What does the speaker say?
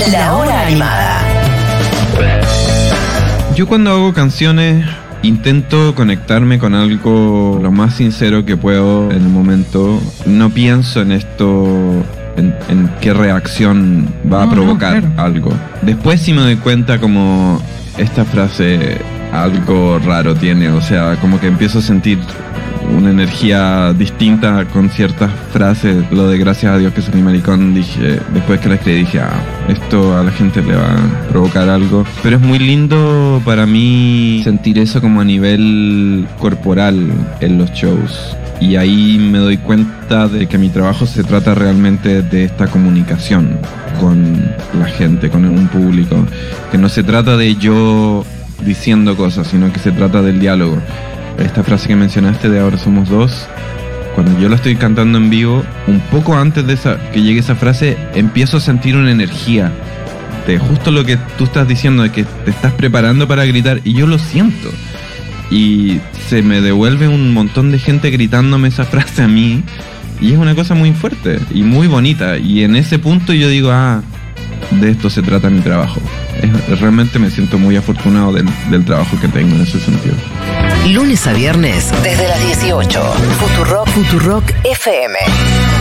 La Hora Animada. Yo cuando hago canciones intento conectarme con algo lo más sincero que puedo en el momento. No pienso en esto, en qué reacción va a provocar algo. Después sí me doy cuenta como esta frase algo raro tiene, o sea, como que empiezo a sentir una energía distinta con ciertas frases. Lo de gracias a Dios que soy maricón, dije, después que la escribí dije, esto a la gente le va a provocar algo. Pero es muy lindo para mí sentir eso como a nivel corporal en los shows. Y ahí me doy cuenta de que mi trabajo se trata realmente de esta comunicación con la gente, con un público. Que no se trata de yo diciendo cosas, sino que se trata del diálogo. Esta frase que mencionaste de ahora somos dos, cuando yo la estoy cantando en vivo, un poco antes de que llegue esa frase, empiezo a sentir una energía de justo lo que tú estás diciendo, de que te estás preparando para gritar, y yo lo siento. Y se me devuelve un montón de gente gritándome esa frase a mí, y es una cosa muy fuerte y muy bonita. Y en ese punto yo digo, de esto se trata mi trabajo. Realmente me siento muy afortunado del trabajo que tengo en ese sentido. Lunes a viernes, desde las 18. Futurock FM.